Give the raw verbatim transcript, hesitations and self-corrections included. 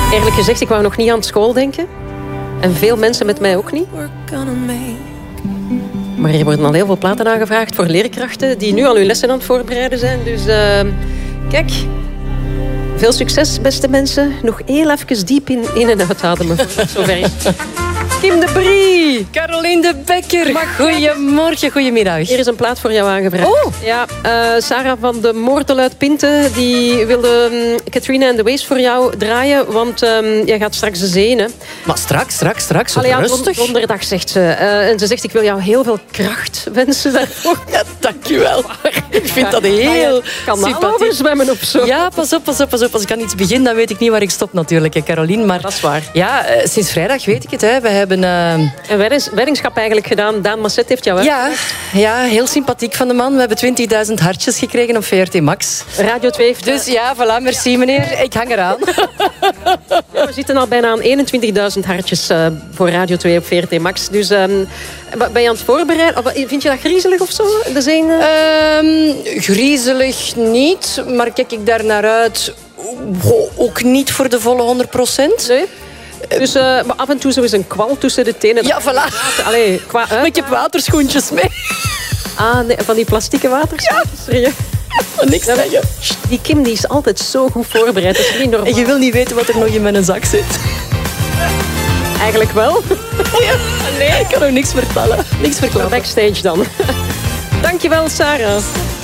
Eerlijk gezegd, ik wou nog niet aan school denken. En veel mensen met mij ook niet. Maar hier worden al heel veel platen aangevraagd voor leerkrachten die nu al hun lessen aan het voorbereiden zijn. Dus uh, kijk, veel succes, beste mensen. Nog heel even diep in, in en uitademen. Zover. Kim de Brie. Caroline de Bekker. Goedemorgen, goedemiddag. Hier is een plaat voor jou aangevraagd. Oh. Ja, uh, Sarah van de Moortel uit Pinte, die wilde um, Katrina and the Waves voor jou draaien, want um, jij gaat straks de zee, hè? Maar straks, straks, straks, Allee, ja, rustig. Donderdag, zegt ze. Uh, en ze zegt, ik wil jou heel veel kracht wensen daarvoor. Ja, dankjewel. Ik vind dat heel kanaal overzwemmen of zo. Ja, pas op, pas op, pas op. Als ik aan iets begin, dan weet ik niet waar ik stop natuurlijk, hè, Caroline. Maar dat is waar. Ja, uh, sinds vrijdag weet ik het. Hè. We hebben... Uh... Een weddings, weddingschap eigenlijk gedaan. Daan Masset heeft jou, hè? Ja, ja, heel sympathiek van de man. We hebben twintigduizend hartjes gekregen op V R T Max. Radio twee heeft... Dus ja, voilà, merci meneer. Ik hang eraan. Ja, we zitten al bijna aan eenentwintigduizend hartjes uh, voor Radio twee op V R T Max. Dus um, ben je aan het voorbereiden? Of, vind je dat griezelig of zo? De zin, uh... um, griezelig niet, maar kijk ik daar naar uit... Ook niet voor de volle honderd procent. Nee? Dus uh, maar af en toe zo is een kwal tussen de tenen. Ja, voilà. Allee, qua, uh, ik heb waterschoentjes mee. Ah, nee, van die plastieke waterschoentjes? Ja. Ja, niks ja, zeggen. Die Kim die is altijd zo goed voorbereid. Dat is niet normaal. En je wil niet weten wat er nog in mijn zak zit. Eigenlijk wel. Ja, nee, ik kan nog niks vertellen. Niks verklappen. Backstage dan. Dankjewel, Sarah.